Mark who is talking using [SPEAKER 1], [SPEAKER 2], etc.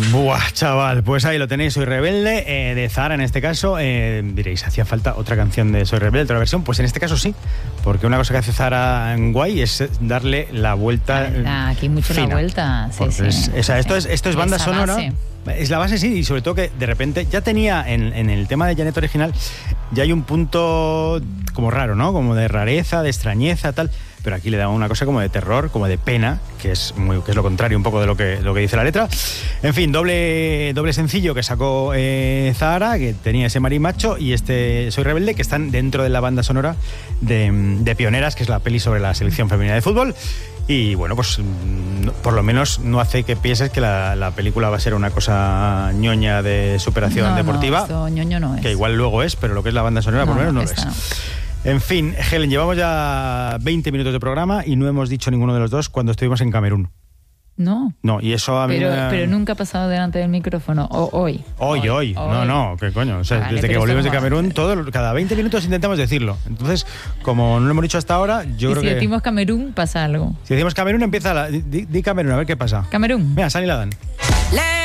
[SPEAKER 1] Buah, chaval, pues ahí lo tenéis, Soy Rebelde, de Zahara en este caso. Diréis, ¿hacía falta otra canción de Soy Rebelde, otra versión? Pues en este caso sí, porque una cosa que hace Zahara en guay es darle la vuelta.
[SPEAKER 2] Aquí mucho
[SPEAKER 1] fina.
[SPEAKER 2] la vuelta, sí.
[SPEAKER 1] Esto es banda
[SPEAKER 2] Esa
[SPEAKER 1] sonora.
[SPEAKER 2] base.
[SPEAKER 1] Es la base, sí, y sobre todo que de repente ya tenía en el tema de Janet original, ya hay un punto como raro, ¿no? Como de rareza, de extrañeza, tal. Pero aquí le da una cosa como de terror, como de pena, que es lo contrario un poco de lo que dice la letra. En fin, doble sencillo que sacó Zahara, que tenía ese marimacho, y este Soy Rebelde, que están dentro de la banda sonora de Pioneras, que es la peli sobre la selección femenina de fútbol. Y bueno, pues por lo menos no hace que pienses que la película va a ser una cosa ñoña de superación deportiva.
[SPEAKER 2] No, esto ñoño no es.
[SPEAKER 1] Que igual luego es, pero lo que es la banda sonora por lo menos no lo es.
[SPEAKER 2] No.
[SPEAKER 1] En fin, Helen, llevamos ya 20 minutos de programa y no hemos dicho ninguno de los dos cuando estuvimos en Camerún.
[SPEAKER 2] No.
[SPEAKER 1] No, y eso a mí
[SPEAKER 2] pero nunca ha pasado delante del micrófono. Hoy.
[SPEAKER 1] No, ¿qué coño? O sea,
[SPEAKER 2] Vale,
[SPEAKER 1] desde que
[SPEAKER 2] pero
[SPEAKER 1] volvimos de
[SPEAKER 2] estamos
[SPEAKER 1] Camerún, cada 20 minutos intentamos decirlo. Entonces, como no lo hemos dicho hasta ahora, yo creo
[SPEAKER 2] si
[SPEAKER 1] que...
[SPEAKER 2] decimos Camerún, pasa algo.
[SPEAKER 1] Si decimos Camerún, empieza di Camerún, a ver qué pasa.
[SPEAKER 2] Camerún.
[SPEAKER 1] Mira, Sani la dan.